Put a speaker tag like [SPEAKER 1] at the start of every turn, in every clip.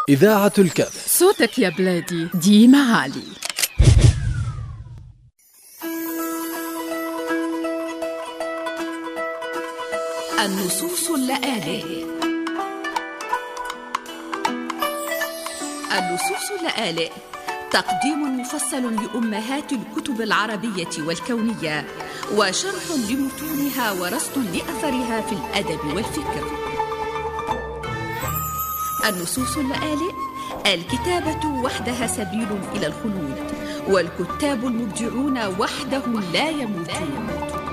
[SPEAKER 1] إذاعة الكف.
[SPEAKER 2] صوتك يا بلادي ديما عالي.
[SPEAKER 3] النصوص اللآلئ. النصوص اللآلئ تقديم مفصل لأمهات الكتب العربية والكونية، وشرح لمتونها ورصد لأثرها في الأدب والفكر. النصوص اللآلئ: الكتابة وحدها سبيل إلى الخلود، والكتاب المبدعون وحدهم لا يموتون.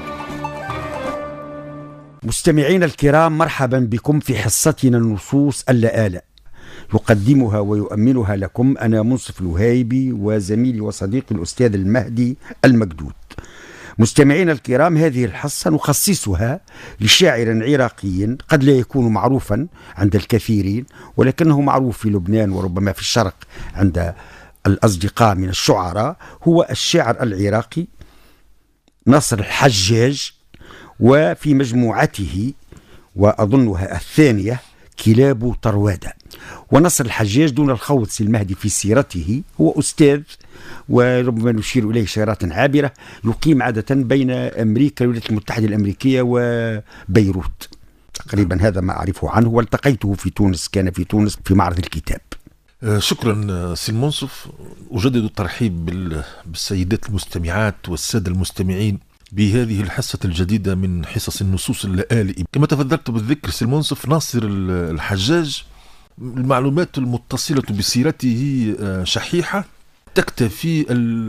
[SPEAKER 4] مستمعين الكرام، مرحبا بكم في حصتنا النصوص اللآلئ. يقدمها ويؤمنها لكم أنا منصف الوهيبي وزميلي وصديقي الأستاذ المهدي المجدود. مستمعين الكرام، هذه الحصة نخصصها لشاعر عراقي قد لا يكون معروفا عند الكثيرين، ولكنه معروف في لبنان وربما في الشرق عند الأصدقاء من الشعراء. هو الشاعر العراقي نصر الحجاج، وفي مجموعته وأظنها الثانية كلاب طروادة. ونصر الحجاج دون الخوض سي المهدي في سيرته هو أستاذ، وربما نشير إليه إشارات عابرة، يقيم عادة بين أمريكا الولايات المتحدة الأمريكية وبيروت تقريبا. هذا ما أعرفه عنه، والتقيته في تونس، كان في تونس في معرض الكتاب.
[SPEAKER 5] شكرا سي المنصف. أجدد الترحيب بالسيدات المستمعات والسادة المستمعين بهذه الحصة الجديدة من حصص النصوص اللآلئ. كما تفضلت بالذكر سي المنصف، ناصر الحجاج المعلومات المتصلة بسيرته شحيحة، تكتفي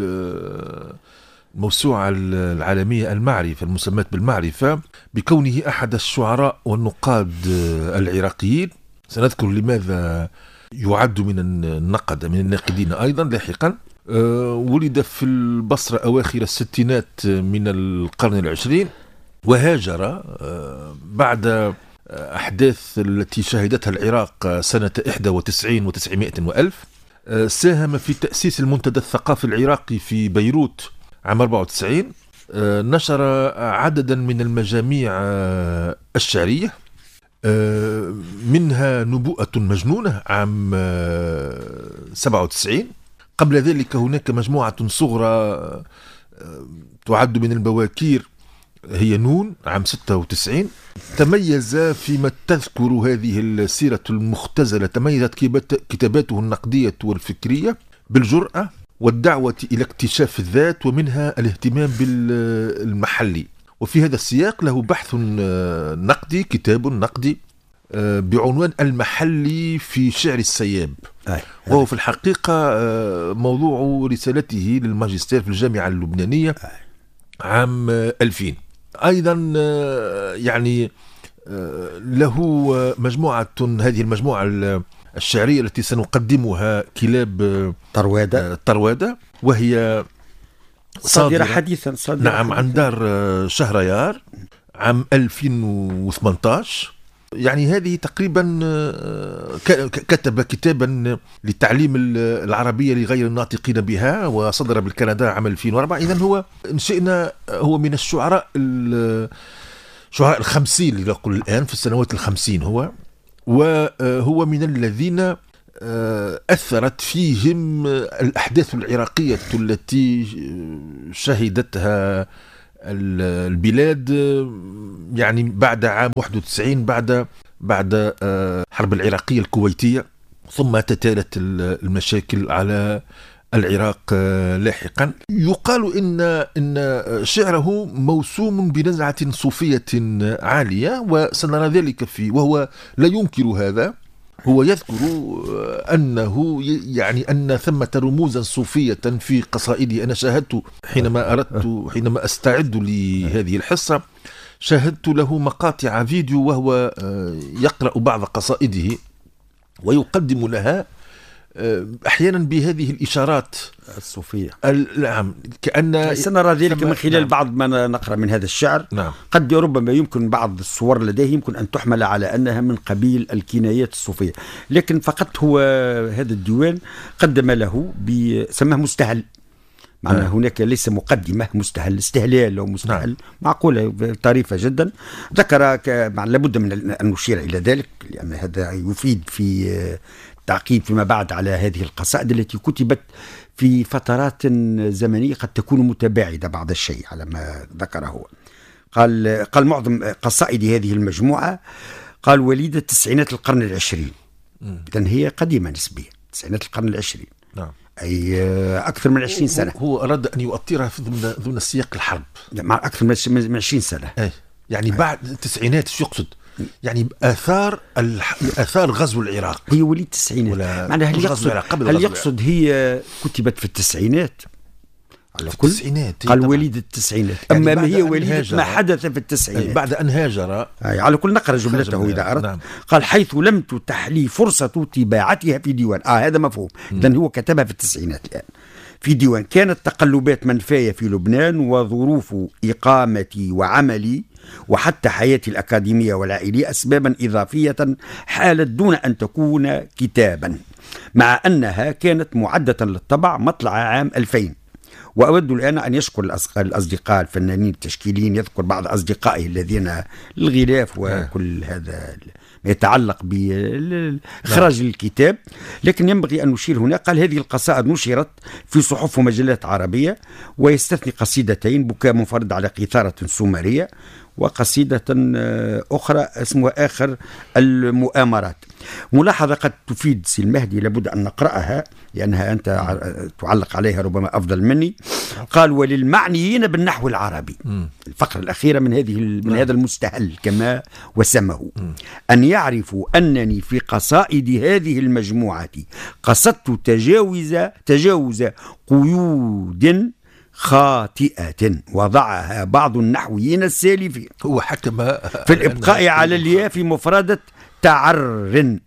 [SPEAKER 5] الموسوعة العالمية المعرفة المسماة بالمعرفة بكونه أحد الشعراء والنقاد العراقيين. سنذكر لماذا يعد من الناقدين أيضا لاحقا. ولد في البصرة أواخر الستينات من القرن العشرين، وهاجر بعد أحداث التي شهدتها العراق سنة 91 و900 وألف. ساهم في تأسيس المنتدى الثقافي العراقي في بيروت عام 94. نشر عددا من المجاميع الشعرية، منها نبوءة مجنونة عام 97. قبل ذلك هناك مجموعة صغرى تعد من البواكير، هي نون عام 96. تميز فيما تذكر هذه السيرة المختزلة، تميزت كتاباته النقدية والفكرية بالجرأة والدعوة إلى اكتشاف الذات، ومنها الاهتمام بالمحلي. وفي هذا السياق له بحث نقدي، كتاب نقدي بعنوان المحلي في شعر السياب، وهو في الحقيقة موضوع رسالته للماجستير في الجامعة اللبنانية عام 2000. أيضا يعني له مجموعة، هذه المجموعة الشعرية التي سنقدمها كلاب طروادة، وهي
[SPEAKER 4] صادرة حديثا.
[SPEAKER 5] نعم، عن دار شهريار عام 2018. يعني هذه تقريبا كتب كتابا للتعليم العربية لغير الناطقين بها، وصدر بالكندا عام 2004. إذن هو إن شئنا هو من الشعراء الخمسين لنقول الآن، في السنوات الخمسين هو، وهو من الذين أثرت فيهم الأحداث العراقية التي شهدتها البلاد يعني بعد عام 91، بعد حرب العراقية الكويتية، ثم تتالت المشاكل على العراق لاحقا. يقال إن شعره موسوم بنزعة صوفية عالية، وسنرى ذلك وهو لا ينكر هذا. هو يذكر أنه يعني أن ثمة رموزا صوفية في قصائده. أنا شاهدت حينما أستعد لهذه الحصة، شاهدت له مقاطع فيديو وهو يقرأ بعض قصائده ويقدم لها أحيانا بهذه الإشارات
[SPEAKER 4] الصوفية.
[SPEAKER 5] نعم، كأن
[SPEAKER 4] سنرى ذلك من خلال بعض ما نقرأ من هذا الشعر.
[SPEAKER 5] نعم.
[SPEAKER 4] قد ربما يمكن بعض الصور لديه يمكن أن تحمل على أنها من قبيل الكنايات الصوفية، لكن فقط هو هذا الديوان قدم له سماه معناها هناك ليس مقدمة، مستهل استهلال أو مستهل معقولة طريفة جدا. ذكر لابد من أن نشير إلى ذلك لأن هذا يفيد في تعقيب فيما بعد على هذه القصائد التي كتبت في فترات زمنية قد تكون متباعدة بعض الشيء على ما ذكره هو. قال معظم قصائد هذه المجموعة قال وليدة تسعينات القرن العشرين، إذن هي قديمة نسبيا، تسعينات القرن العشرين،
[SPEAKER 5] نعم،
[SPEAKER 4] أي أكثر من 20 سنة.
[SPEAKER 5] هو أراد أن يؤطرها ضمن سياق الحرب
[SPEAKER 4] مع أكثر من 20 سنة.
[SPEAKER 5] يعني بعد التسعينات شو يقصد؟ يعني آثار غزو العراق.
[SPEAKER 4] هي وليد التسعينات، معناها هل يقصد هي كتبت في التسعينات؟ على كل قال وليد التسعينات، يعني أما ما هي وليدة ما حدث في التسعينات
[SPEAKER 5] بعد أن هاجر.
[SPEAKER 4] على كل نقرأ جملته إذا أردت. قال حيث لم تتح لي فرصة طباعتها في ديوان. هذا مفهوم. إذن هو كتبها في التسعينات الآن في ديوان. كانت تقلبات منفاية في لبنان وظروف إقامتي وعملي وحتى حياتي الأكاديمية والعائلية أسبابا إضافية حالت دون أن تكون كتابا، مع أنها كانت معدة للطبع مطلع عام 2000. وأود الآن أن يشكر الأصدقاء الفنانين التشكيليين، يذكر بعض أصدقائه الذين الغلاف وكل هذا ما يتعلق بإخراج الكتاب. لكن ينبغي أن نشير هنا، قال هذه القصائد نشرت في صحف ومجلات عربية، ويستثني قصيدتين: بكاء منفرد على قيثارة سومرية، وقصيدة أخرى اسمها آخر المؤامرات. ملاحظة قد تفيد سي المهدي، لابد أن نقرأها لأنها أنت تعلق عليها ربما أفضل مني. قال وللمعنيين بالنحو العربي، الفقرة الأخيرة من هذا المستهل كما وسمه، أن يعرفوا أنني في قصائد هذه المجموعة قصدت تجاوز قيود خاطئة وضعها بعض النحويين السالفين.
[SPEAKER 5] هو حكم
[SPEAKER 4] في الإبقاء على الياء في مفردة تعري،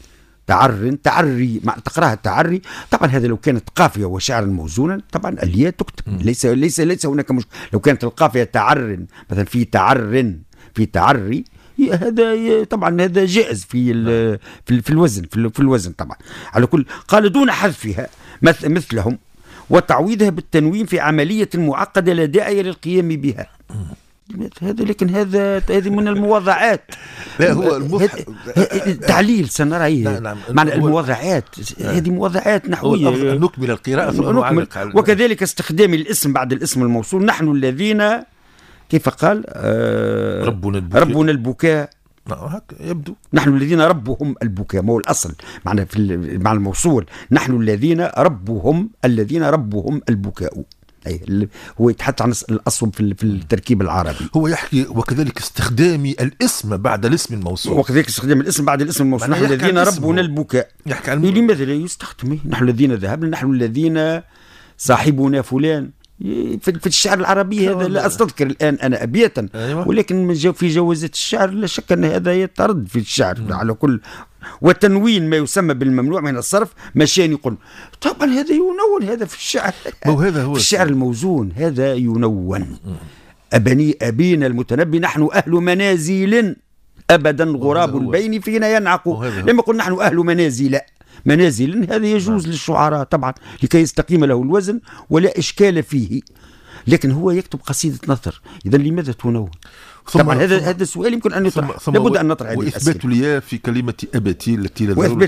[SPEAKER 4] تقراها تعري. طبعا هذا لو كانت قافية وشعرا موزونا طبعا الياء تكتب، ليس هناك مشكلة. لو كانت القافية تعر مثلا في تعري، هذا طبعا هذا جائز في الوزن طبعا. على كل قال دون حذفها مثلهم وتعويضها بالتنوين في عملية معقدة لا داعي للقيام بها. هذا لكن هذه من الموضعات.
[SPEAKER 5] لا هو
[SPEAKER 4] تعليل سنرى. معنى الموضعات هذه موضعات نحوية.
[SPEAKER 5] نكمل القراءة ثم
[SPEAKER 4] وكذلك استخدام الاسم بعد الاسم الموصول. نحن الذين كيف قال ربنا البكاء.
[SPEAKER 5] يبدو
[SPEAKER 4] نحن الذين ربهم البكاء، ما هو الأصل معنى مع الموصول. نحن الذين ربهم البكاء. هو يتحدث عن الأصل في التركيب العربي.
[SPEAKER 5] هو يحكي وكذلك استخدام الاسم بعد الاسم الموصول.
[SPEAKER 4] نحن الذين ربنا البكاء.
[SPEAKER 5] يحكي عن
[SPEAKER 4] لماذا لا يستخدم نحن الذين ذهبنا، نحن الذين صاحبنا فلان. في الشعر العربي هذا لا أستذكر الآن أنا أبياتا. ولكن في جوازات الشعر لا شك أن هذا يترد في الشعر على كل. وتنوين ما يسمى بالممنوع من الصرف مشان يقول طبعا هذا ينون، هذا في الشعر
[SPEAKER 5] هو
[SPEAKER 4] في الشعر الموزون هذا ينون. أبينا المتنبي نحن أهل منازل أبدا غراب البين فينا ينعق. لما يقول نحن أهل منازل هذا يجوز للشعراء طبعا لكي يستقيم له الوزن ولا إشكال فيه. لكن هو يكتب قصيدة نثر، إذا لماذا تنون؟ طبعا هذا السؤال يمكن أن يطرح، لابد أن نطرح هذه الأسئلة.
[SPEAKER 5] وإثبات لي في كلمة أبتي التي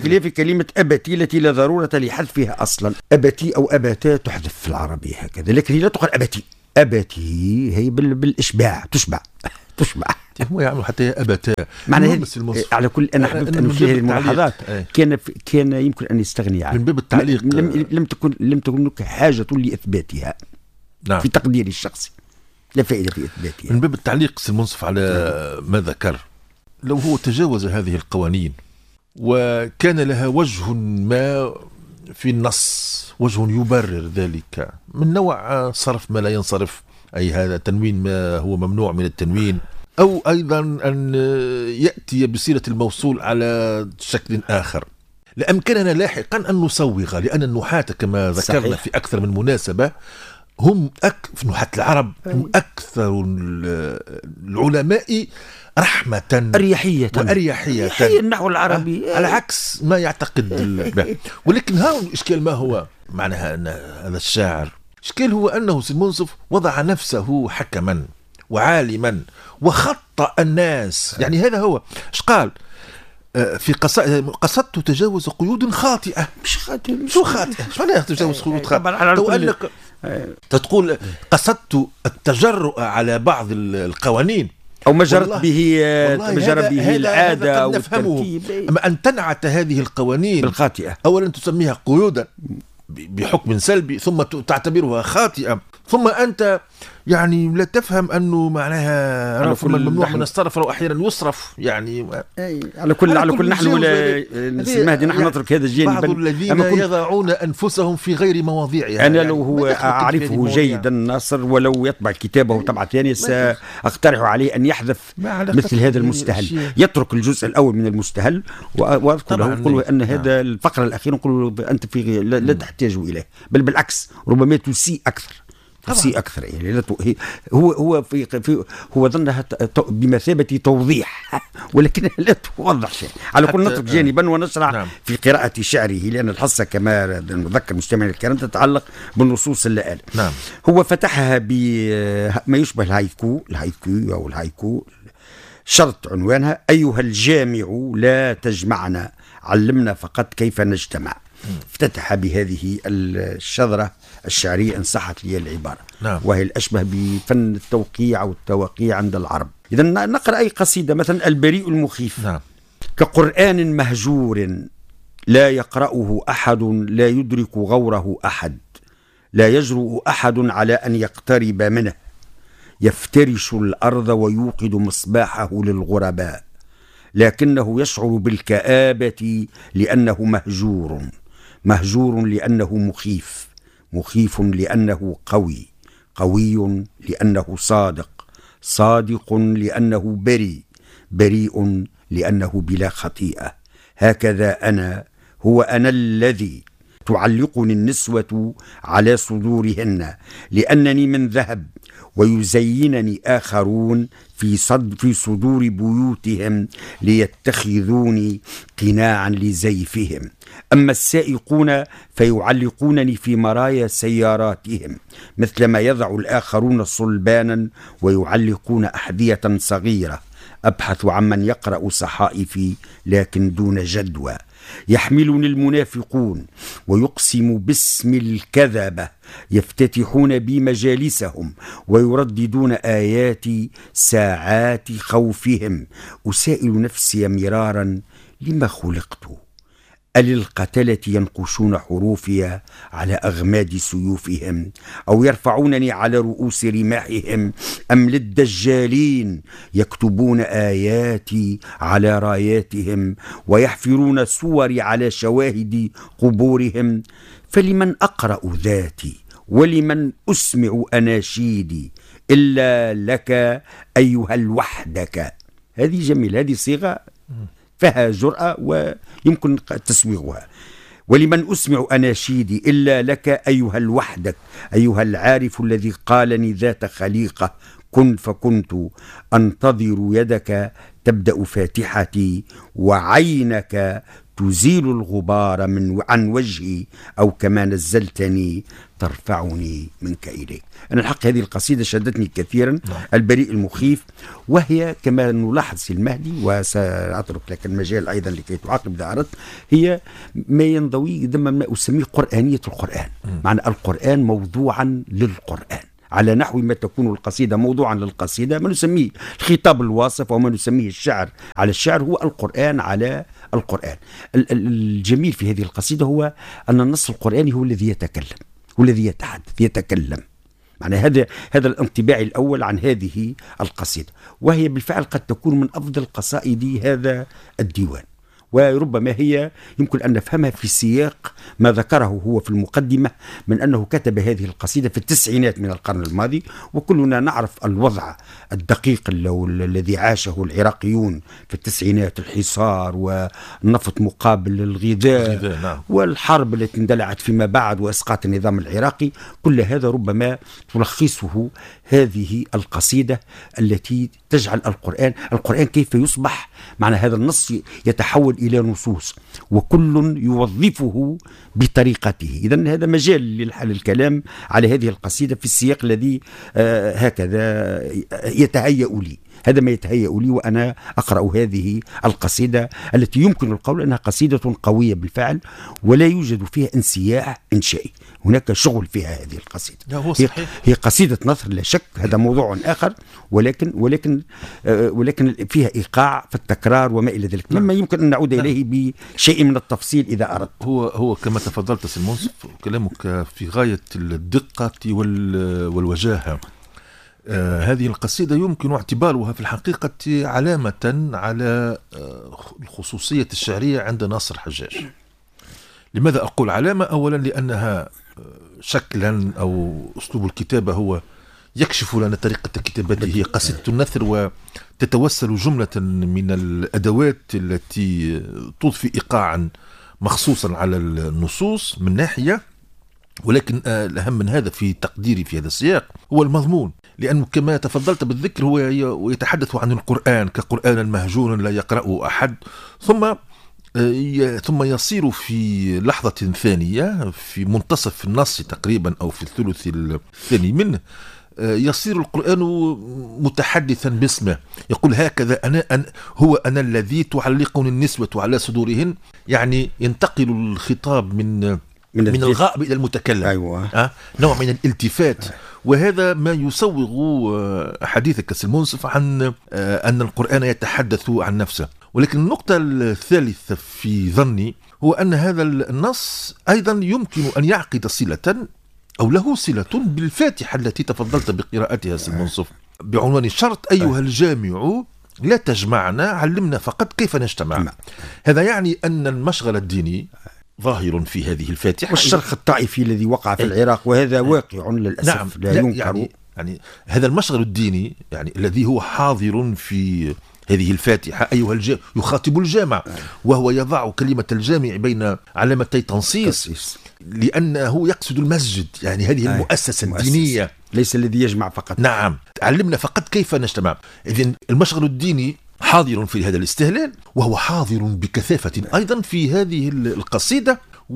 [SPEAKER 4] لا ضرورة لحذفها أصلا. أبتي أو أبتا تحذف في العربية هكذا، لكن هي لا تقال أبتي هي بالإشباع تشبع.
[SPEAKER 5] هو يعمل حتى أبتا
[SPEAKER 4] معنى على كل. أنا حبيت أن في هذه الملاحظات كان يمكن أن يستغني عنها
[SPEAKER 5] من باب التعليق.
[SPEAKER 4] لم تكن لك حاجة لإثباتها.
[SPEAKER 5] نعم.
[SPEAKER 4] في تقديري الشخصي لا فائدة في إثباتها.
[SPEAKER 5] من باب التعليق سي المنصف على ما ذكر، لو هو تجاوز هذه القوانين وكان لها وجه ما في النص، وجه يبرر ذلك من نوع صرف ما لا ينصرف، أي هذا تنوين ما هو ممنوع من التنوين، أو أيضا أن يأتي بصيغة الموصول على شكل آخر، لأمكننا لاحقا أن نصوغ. لأن النحاة كما ذكرنا صحيح. في أكثر من مناسبة هم في نحاة العرب هم أكثر العلماء رحمة
[SPEAKER 4] أريحية النحو العربي
[SPEAKER 5] على عكس ما يعتقد ولكن ها الإشكال ما هو معناها أن هذا الشاعر الإشكال هو أنه سي المنصف وضع نفسه حكما وعالما وخطأ الناس. يعني هذا هو ايش قال في قصدت تجاوز قيود خاطئة. مش خاطئة، شو خاطئة؟ شو معناها تجاوز قيود خاطئة؟ تقول قصدت التجرؤ على بعض القوانين
[SPEAKER 4] أو ما جرت به العادة أو
[SPEAKER 5] الترتيب. أما أن تنعت هذه القوانين
[SPEAKER 4] بالخاطئة،
[SPEAKER 5] أولا تسميها قيودا بحكم سلبي، ثم تعتبرها خاطئة، ثم أنت يعني لا تفهم أنه معناها الممنوع من الصرف أو أحيانا يصرف. يعني
[SPEAKER 4] على كل نحن المهدي نحن نترك هذا الجانب.
[SPEAKER 5] بعض الذين يضعون أنفسهم في غير مواضيعها.
[SPEAKER 4] أنا لو هو أعرفه جيدا ناصر، ولو يطبع كتابه طبعة ثانية سأقترح عليه أن يحذف مثل هذا المستهل، يترك الجزء الأول من المستهل، وأذكر له أقول أن هذا الفقرة الأخيرة نقول أنت في لا تحتاج إليه، بل بالعكس ربما تسيء أكثر. يعني هو ظنها بمثابة توضيح، ولكنها لا توضح شيء. على كل نترك جانبا ونشرع في قراءة شعره، لأن الحصة كما نذكر المستمعين الكرام تتعلق بالنصوص اللآلئ. هو فتحها بما يشبه الهايكو أو الهايكو. شرط عنوانها: أيها الجامع لا تجمعنا، علمنا فقط كيف نجتمع. افتتح بهذه الشذرة الشعرية إن صحت لي العبارة، وهي الأشبه بفن التوقيع أو التوقيع عند العرب. إذا نقرأ أي قصيدة، مثلا البريء المخيف. كقرآن مهجور لا يقرأه أحد، لا يدرك غوره أحد، لا يجرؤ أحد على أن يقترب منه، يفترش الأرض ويوقد مصباحه للغرباء، لكنه يشعر بالكآبة لأنه مهجور لأنه مخيف لأنه قوي لأنه صادق لأنه بريء لأنه بلا خطيئة. هكذا هو أنا الذي تعلقني النسوة على صدورهن، لأنني من ذهب، ويزينني آخرون في صدور بيوتهم ليتخذوني قناعا لزيفهم. أما السائقون فيعلقونني في مرايا سياراتهم، مثلما يضع الآخرون صلبانا ويعلقون أحذية صغيرة. أبحث عمن يقرأ صحائفي لكن دون جدوى. يحملني المنافقون ويقسم باسم الكذبة، يفتتحون بي مجالسهم ويرددون آياتي ساعات خوفهم. أسائل نفسي مرارا: لما خلقت؟ أللقتلة ينقشون حروفي على أغماد سيوفهم، أو يرفعونني على رؤوس رماحهم، أم للدجالين يكتبون آياتي على راياتهم ويحفرون صوري على شواهد قبورهم؟ فلمن أقرأ ذاتي ولمن أسمع أناشيدي إلا لك أيها الوحدك. هذه جميلة، هذه صيغة فيها جرأة ويمكن تسويغها. ولمن أسمع أناشيدي إلا لك أيها الوحدك، أيها العارف الذي قالني ذات خليقة كن فكنت، أنتظر يدك تبدأ فاتحتي، وعينك تزيل الغبار عن وجهي، أو كما نزلتني ترفعني منك إليك. أنا الحق هذه القصيدة شدتني كثيرا، البريء المخيف، وهي كما نلاحظ في المهدي، وسأترك لك المجال أيضا لكي تعاقب إذا أردت، هي ما ينضوي ضمن ما أسميه قرآنية القرآن. معنى القرآن موضوعا للقرآن، على نحو ما تكون القصيدة موضوعا للقصيدة. ما نسميه الخطاب الواصف وما نسميه الشعر على الشعر هو القرآن على القرآن. الجميل في هذه القصيدة هو أن النص القرآني هو الذي يتكلم، هو الذي يتكلم. معنى هذا الانطباع الأول عن هذه القصيدة، وهي بالفعل قد تكون من أفضل قصائد هذا الديوان، وربما هي يمكن أن نفهمها في سياق ما ذكره هو في المقدمة من أنه كتب هذه القصيدة في التسعينات من القرن الماضي، وكلنا نعرف الوضع الدقيق الذي عاشه العراقيون في التسعينات، الحصار والنفط مقابل الغذاء والحرب التي اندلعت فيما بعد وإسقاط النظام العراقي. كل هذا ربما تلخصه هذه القصيدة التي تجعل القرآن كيف يصبح، معنى هذا النص يتحول إلى نصوص وكل يوظفه بطريقته. إذن هذا مجال للكلام على هذه القصيدة في السياق الذي هكذا يتهيأ لي. هذا ما يتهيأ لي وأنا أقرأ هذه القصيدة التي يمكن القول أنها قصيدة قوية بالفعل ولا يوجد فيها انسياع إنشائي. هناك شغل فيها هذه القصيدة. هي قصيدة نثر لا شك، هذا موضوع آخر، ولكن فيها إيقاع في التكرار وما إلى ذلك، مما يمكن أن نعود إليه بشيء من التفصيل إذا أردت.
[SPEAKER 5] هو كما تفضلت سي المنصف، كلامك في غاية الدقة والوجاهة. هذه القصيدة يمكن اعتبارها في الحقيقة علامة على الخصوصية الشعرية عند ناصر حجاج. لماذا أقول علامة؟ أولا لأنها شكلا أو أسلوب الكتابة هو يكشف لنا طريقة كتابته. هي قصيدة النثر وتتوسل جملة من الأدوات التي تضفي إيقاعا مخصوصا على النصوص من ناحية، ولكن الأهم من هذا في تقديري في هذا السياق هو المضمون، لأنه كما تفضلت بالذكر هو يتحدث عن القرآن كقرآن مهجور لا يقرأه أحد، ثم يصير في لحظة ثانية في منتصف النص تقريبا أو في الثلث الثاني منه يصير القرآن متحدثا باسمه، يقول هكذا أنا الذي تعلقني النسوة على صدورهن، يعني ينتقل الخطاب من الغائب إلى المتكلم.
[SPEAKER 4] أيوة.
[SPEAKER 5] نوع من الالتفات. وهذا ما يسوغ حديثك سي المنصف عن أن القرآن يتحدث عن نفسه. ولكن النقطة الثالثة في ظني هو أن هذا النص أيضا يمكن أن يعقد صلة أو له صلة بالفاتحة التي تفضلت بقراءتها سي المنصف بعنوان شرط أيها الجامع لا تجمعنا علمنا فقط كيف نجتمع. هذا يعني أن المشغل الديني ظاهر في هذه الفاتحة،
[SPEAKER 4] والشرخ الطائفي الذي وقع في العراق وهذا واقع للأسف.
[SPEAKER 5] نعم.
[SPEAKER 4] لا ينكر.
[SPEAKER 5] يعني هذا المشغل الديني يعني الذي هو حاضر في هذه الفاتحة أيها الجامع يخاطب الجامع، وهو يضع كلمة الجامع بين علامتي تنصيص لأنه يقصد المسجد، يعني هذه المؤسسة الدينية،
[SPEAKER 4] ليس الذي يجمع فقط.
[SPEAKER 5] نعم، علمنا فقط كيف نجتمع. إذن المشغل الديني حاضر في هذا الاستهلال، وهو حاضر بكثافة أيضا في هذه القصيدة.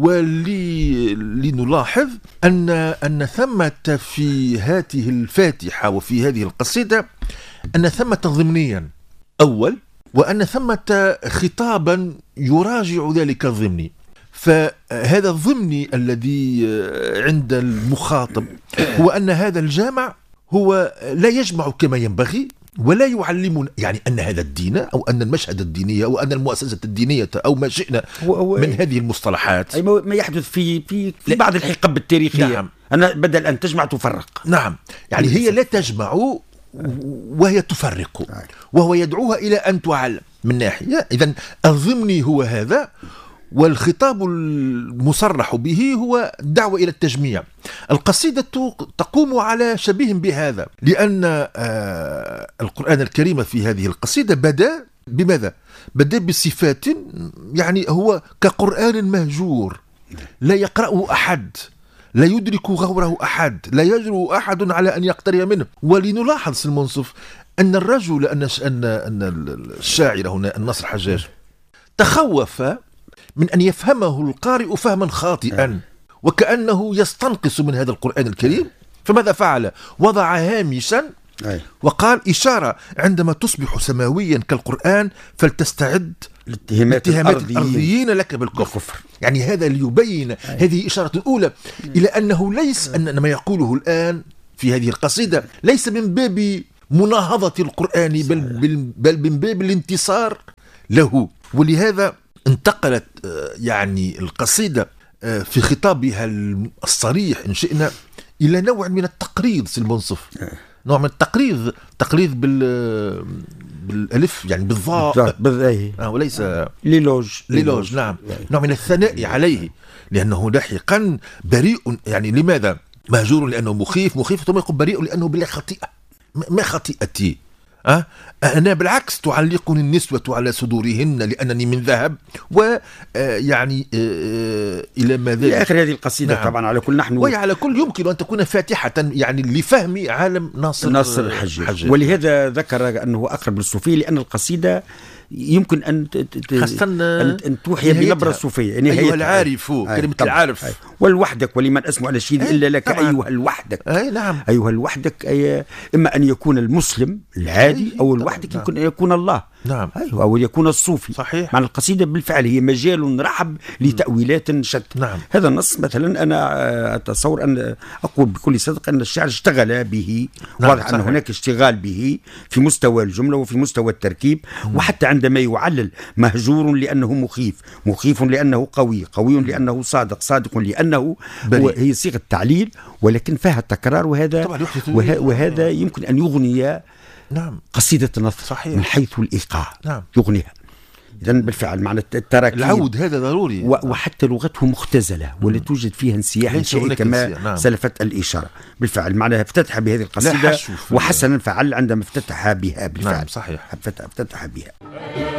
[SPEAKER 5] ولنلاحظ أن ثمة في هذه الفاتحة وفي هذه القصيدة أن ثمة ضمنيا أول، وأن ثمة خطابا يراجع ذلك الضمني. فهذا الضمني الذي عند المخاطب هو أن هذا الجامع هو لا يجمع كما ينبغي ولا يعلمنا، يعني أن هذا الدين أو أن المشهد الديني أو أن المؤسسة الدينية أو ما شئنا من هذه المصطلحات،
[SPEAKER 4] أي ما يحدث في بعض الحقب التاريخية.
[SPEAKER 5] نعم.
[SPEAKER 4] أنا بدل أن تجمع تفرق.
[SPEAKER 5] نعم، يعني هي لا تجمع وهي تفرق، وهو يدعوها إلى أن تعلم من ناحية. إذن الضمني هو هذا، والخطاب المصرح به هو دعوة إلى التجميع. القصيدة تقوم على شبيه بهذا، لأن القرآن الكريم في هذه القصيدة بدأ بماذا؟ بدأ بصفات، يعني هو كقرآن مهجور لا يقرأه أحد، لا يدرك غوره أحد، لا يجرؤ أحد على أن يقترب منه. ولنلاحظ سي المنصف أن الرجل أن الشاعر هنا الناصر حجاج تخوف من أن يفهمه القارئ فهما خاطئا وكأنه يستنقص من هذا القرآن الكريم. فماذا فعل؟ وضع هامشا وقال إشارة عندما تصبح سماويا كالقرآن فلتستعد لاتهامات الأرضيين لك بالكفر. يعني هذا ليبين هذه إشارة أولى إلى أنه ليس أن ما يقوله الآن في هذه القصيدة ليس من باب مناهضة القرآن بل من باب الانتصار له. ولهذا انتقلت يعني القصيدة في خطابها الصريح إن شئنا إلى نوع من التقريض سي المنصف، نوع من تقريض بالألف، يعني بالضاء وليس ليلوج. نعم، نوع من الثناء عليه، لأنه لاحقا بريء. يعني لماذا مهجور؟ لأنه مخيف، ثم يقول بريء لأنه بلا خطيئة. ما خطيئتي؟ أنا بالعكس تعلقني النسوة على صدورهن لأنني من ذهب، ويعني إلى ما ذلك
[SPEAKER 4] إلى آخر هذه القصيدة. نعم. طبعا على كل
[SPEAKER 5] وهي على كل يمكن أن تكون فاتحة يعني لفهم عالم ناصر
[SPEAKER 4] الحجاج. ولهذا ذكر أنه أقرب للصوفية، لأن القصيدة يمكن أن أن توحي بنبرة صوفية.
[SPEAKER 5] أيها العارف، كلمة العارف.
[SPEAKER 4] والوحدك ولمن أسمع نشيد إلا لك أيها الوحدك.
[SPEAKER 5] نعم.
[SPEAKER 4] أيها الوحدك إما أن يكون المسلم العادي أو الوحدك يمكن أن يكون الله.
[SPEAKER 5] نعم.
[SPEAKER 4] أو يكون الصوفي.
[SPEAKER 5] صحيح.
[SPEAKER 4] مع القصيدة بالفعل هي مجال رحب لتأويلات شتى.
[SPEAKER 5] نعم.
[SPEAKER 4] هذا النص مثلا أنا أتصور أن أقول بكل صدق أن الشاعر اشتغل به.
[SPEAKER 5] نعم.
[SPEAKER 4] واضح أن هناك اشتغال به في مستوى الجملة وفي مستوى التركيب. وحتى عندما يعلل مهجور لأنه مخيف لأنه قوي لأنه صادق لأنه هي صيغة تعليل ولكن فيها التكرار. وهذا يمكن أن يغني
[SPEAKER 5] نعم
[SPEAKER 4] قصيدة النثر.
[SPEAKER 5] صحيح.
[SPEAKER 4] من حيث الإيقاع.
[SPEAKER 5] نعم.
[SPEAKER 4] يغنيها. إذن بالفعل معنى التراكيب
[SPEAKER 5] العود هذا ضروري.
[SPEAKER 4] وحتى لغته مختزلة ولا توجد فيها انسياح إنشائي كما
[SPEAKER 5] نعم.
[SPEAKER 4] سلفت الإشارة. بالفعل معناها افتتح بهذه القصيدة وحسنا فعل عندما افتتح بها بالفعل.
[SPEAKER 5] نعم صحيح.
[SPEAKER 4] افتتح بها.